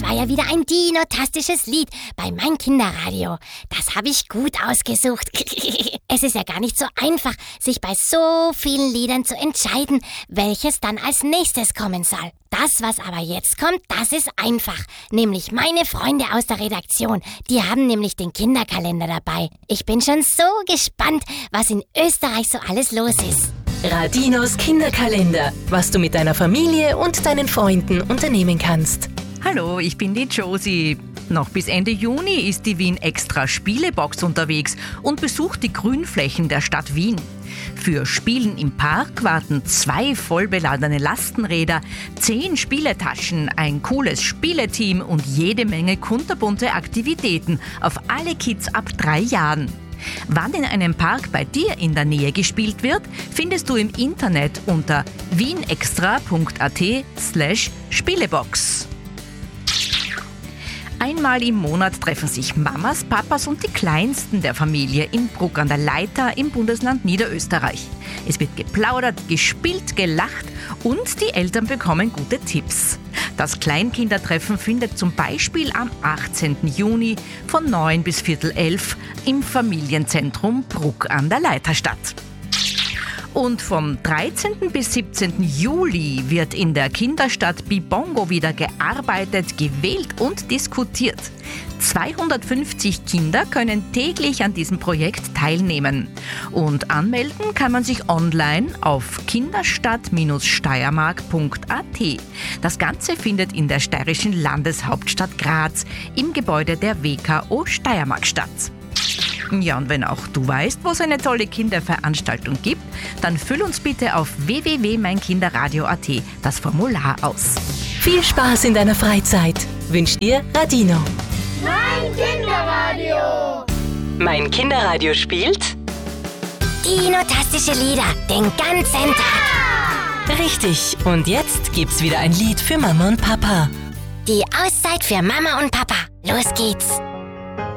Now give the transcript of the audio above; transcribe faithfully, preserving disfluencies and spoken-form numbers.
war ja wieder ein dinotastisches Lied bei Mein Kinderradio. Das habe ich gut ausgesucht. Es ist ja gar nicht so einfach, sich bei so vielen Liedern zu entscheiden, welches dann als nächstes kommen soll. Das, was aber jetzt kommt, das ist einfach. Nämlich meine Freunde aus der Redaktion. Die haben nämlich den Kinderkalender dabei. Ich bin schon so gespannt, was in Österreich so alles los ist. Radinos Kinderkalender, was du mit deiner Familie und deinen Freunden unternehmen kannst. Hallo, ich bin die Josie. Noch bis Ende Juni ist die Wien Extra Spielebox unterwegs und besucht die Grünflächen der Stadt Wien. Für Spielen im Park warten zwei vollbeladene Lastenräder, zehn Spieletaschen, ein cooles Spieleteam und jede Menge kunterbunte Aktivitäten auf alle Kids ab drei Jahren. Wann in einem Park bei dir in der Nähe gespielt wird, findest du im Internet unter wienextra punkt at slash Spielebox. Einmal im Monat treffen sich Mamas, Papas und die Kleinsten der Familie in Bruck an der Leitha im Bundesland Niederösterreich. Es wird geplaudert, gespielt, gelacht und die Eltern bekommen gute Tipps. Das Kleinkindertreffen findet zum Beispiel am achtzehnten Juni von neun bis viertel elf im Familienzentrum Bruck an der Leitha statt. Und vom dreizehnten bis siebzehnten Juli wird in der Kinderstadt Bibongo wieder gearbeitet, gewählt und diskutiert. zweihundertfünfzig Kinder können täglich an diesem Projekt teilnehmen. Und anmelden kann man sich online auf kinderstadt steiermark punkt at. Das Ganze findet in der steirischen Landeshauptstadt Graz im Gebäude der W K O Steiermark statt. Ja, und wenn auch du weißt, wo es eine tolle Kinderveranstaltung gibt, dann füll uns bitte auf w w w punkt mein kinderradio punkt at das Formular aus. Viel Spaß in deiner Freizeit wünscht dir Radino. Mein Kinderradio. Mein Kinderradio spielt Dinotastische Lieder den ganzen Tag. richtig. Und jetzt gibt's wieder ein Lied für Mama und Papa. Die Auszeit für Mama und Papa. Los geht's.